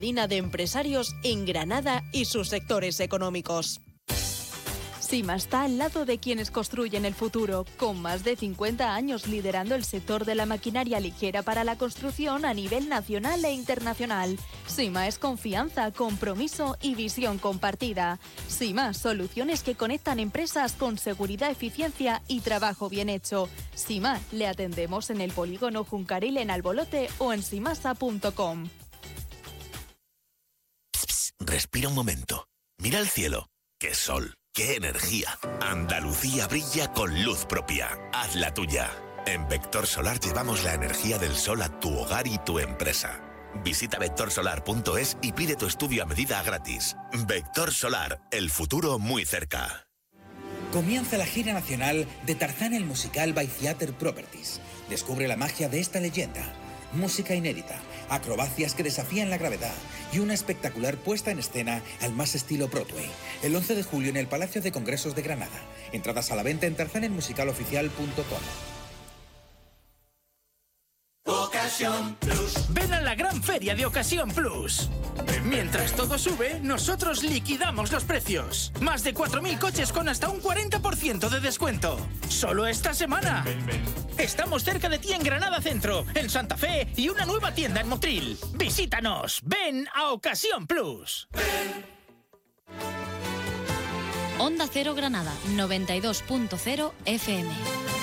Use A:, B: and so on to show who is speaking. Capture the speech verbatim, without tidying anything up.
A: de empresarios en Granada y sus sectores económicos.
B: Sima está al lado de quienes construyen el futuro, con más de cincuenta años liderando el sector de la maquinaria ligera para la construcción a nivel nacional e internacional. Sima es confianza, compromiso y visión compartida. Sima, soluciones que conectan empresas con seguridad, eficiencia y trabajo bien hecho. Sima, le atendemos en el polígono Juncaril en Albolote o en simasa punto com.
C: Pss, pss, respira un momento. Mira el cielo. ¡Qué sol! ¡Qué energía! Andalucía brilla con luz propia. Haz la tuya. En Vector Solar llevamos la energía del sol a tu hogar y tu empresa. Visita vector solar punto es y pide tu estudio a medida gratis. Vector Solar, el futuro muy cerca.
D: Comienza la gira nacional de Tarzán el musical by Theater Properties. Descubre la magia de esta leyenda. Música inédita, acrobacias que desafían la gravedad y una espectacular puesta en escena al más estilo Broadway. El once de julio en el Palacio de Congresos de Granada. Entradas a la venta en tarzán el musical oficial punto com.
E: Ocasión Plus. Ven a la gran feria de Ocasión Plus. Mientras todo sube, nosotros liquidamos los precios. Más de cuatro mil coches con hasta un cuarenta por ciento de descuento. Solo esta semana. Ven, ven. Estamos cerca de ti en Granada Centro, en Santa Fe y una nueva tienda en Motril. Visítanos. Ven a Ocasión Plus. Ven.
F: Onda Cero Granada, noventa y dos punto cero F M.